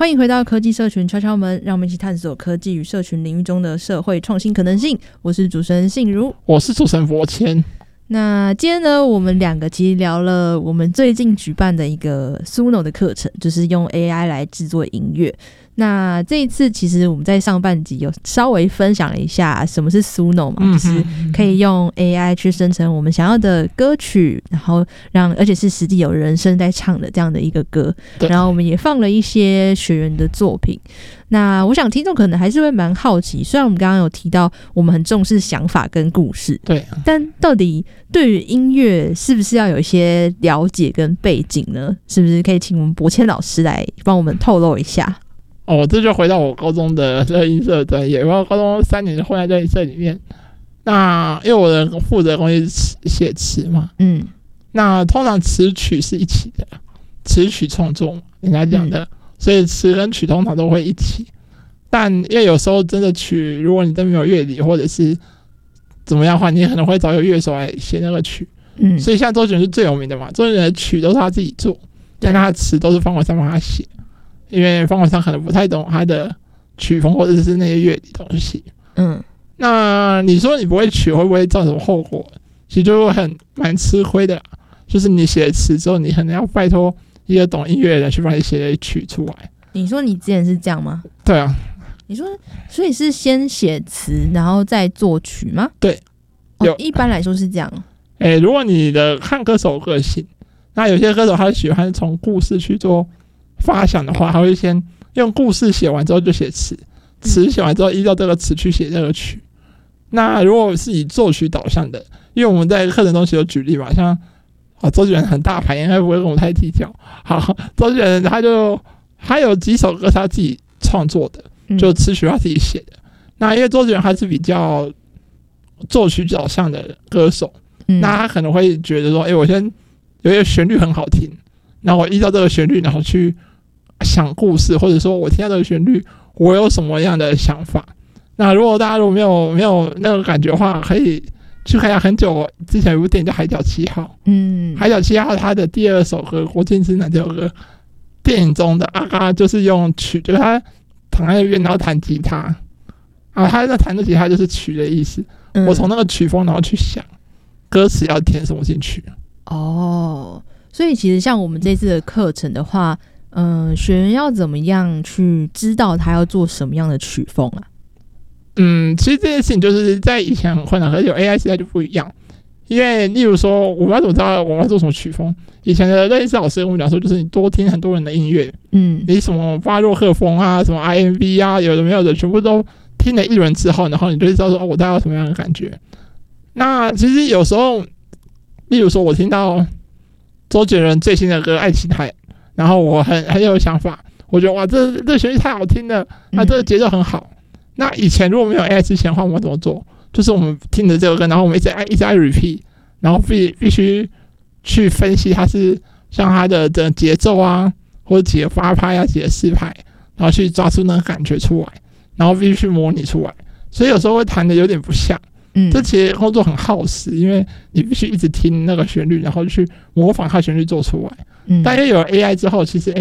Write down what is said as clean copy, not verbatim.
欢迎回到科技社群敲敲门，让我们一起探索科技与社群领域中的社会创新可能性。我是主持人信如， 我是主持人博谦。 那今天呢，我们两个其实聊了我们最近举办的一个 Suno 的课程，就是用 AI 来制作音乐。那这一次其实我们在上半集有稍微分享了一下什么是 Suno 嘛，就是可以用 AI 去生成我们想要的歌曲，然后而且是实际有人声在唱的这样的一个歌。然后我们也放了一些学员的作品。那我想听众可能还是会蛮好奇，虽然我们刚刚有提到我们很重视想法跟故事， 对， 但到底对于音乐是不是要有一些了解跟背景呢？是不是可以请我们博谦老师来帮我们透露一下？ 这就回到我高中的热音社专业，我高中3年混在热音社里面。那因为我的负责的东西是写词嘛，那通常词曲是一起的，词曲创作人家讲的，所以词跟曲通常都会一起。但因为有时候真的曲，如果你真没有乐理或者是怎么样的话，你可能会找有乐手来写那个曲。所以像周杰伦是最有名的嘛，周杰伦的曲都是他自己做，但他的词都是方文山帮他写。因为方文山可能不太懂他的曲风或者是那些乐理东西，那你说你不会曲会不会造成什么后果？其实就会蛮吃亏的啦。就是你写词之后，你可能要拜托一个懂音乐的人去帮你写曲出来。 你说你之前是这样吗？ 对啊。 你说，所以是先写词，然后再作曲吗？ 对， 一般来说是这样。 如果你的看歌手个性，那有些歌手他喜欢从故事去做发想的话，他会先用故事写完之后就写词，词写完之后依照这个词去写这个曲。那如果是以作曲导向的，因为我们在课程中有举例嘛，像周杰伦很大牌，应该不会跟我太计较。好，周杰伦他有几首歌他自己创作的，就词曲他自己写的。那因为周杰伦他是比较作曲导向的歌手，那他可能会觉得说，我先有一个旋律很好听，然后我依照这个旋律，然后去想故事，或者说我听到这个旋律，我有什么样的想法。那如果大家没有那个感觉的话，可以去看一下很久之前有部电影叫《海角七号》。海角七号他的第2首歌《国境之南》这首歌，电影中的阿嘎就是用曲，就是他躺在那边然后弹吉他，他在弹的吉他就是曲的意思。我从那个曲风然后去想歌词要填什么进去。 所以其实像我们这次的课程的话，学员要怎么样去知道他要做什么样的曲风啊？ 其实这件事情就是在以前很困难，可是有 AI 时代就不一样。因为例如说，我们要怎么知道我们要做什么曲风？以前的类似老师跟我们讲说，就是你多听很多人的音乐，你什么巴洛克风啊，什么 R&B 啊，有的没有的，全部都听了一轮之后，然后你就知道说，我大概有什么样的感觉。那其实有时候，例如说我听到周杰伦最新的歌《爱琴海》，然后我很有想法，我觉得哇，这旋律太好听了，那这个节奏很好。那以前如果没有 AI 之前的话，我们怎么做？就是我们听着这个歌，然后我们一直在 repeat， 然后必须去分析它是像它的节奏啊，或者几个发拍啊，几个4拍，然后去抓出那个感觉出来，然后必须去模拟出来。所以有时候会弹的有点不像。这其实工作很耗时，因为你必须一直听那个旋律，然后去模仿它旋律做出来。但因为有了 AI 之后，其实